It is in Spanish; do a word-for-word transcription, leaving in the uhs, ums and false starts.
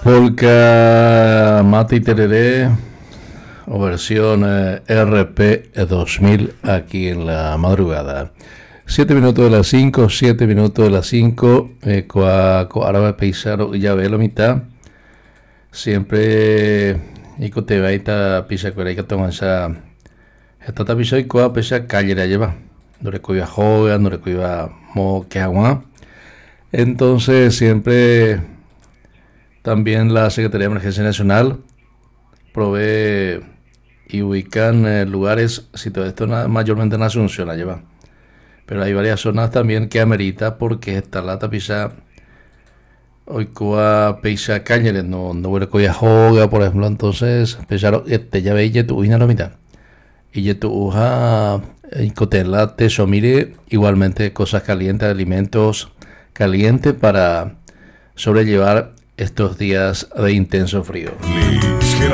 Polka Mati Tereré o versión eh, R P dos mil aquí en la madrugada. Siete minutos de las cinco, siete minutos de las cinco, eh, cua, cua árabe paisano ya ve la mitad. Siempre y con te va esta pisa que hay que tomar esa esta tapisa y cua pesa calle la lleva. No le cuida joga, no le cuida mo que agua. Entonces siempre también la Secretaría de Emergencia Nacional provee y ubican eh, lugares, si todo esto na, mayormente en Asunción la lleva, pero hay varias zonas también que amerita porque está la tapisa hoy cuba peisa cañeres no no huele coya joga por ejemplo. Entonces pesaro este ya veis tu ina no mitad y tu uja y cotela te somire igualmente cosas calientes, alimentos calientes para sobrellevar estos días de intenso frío.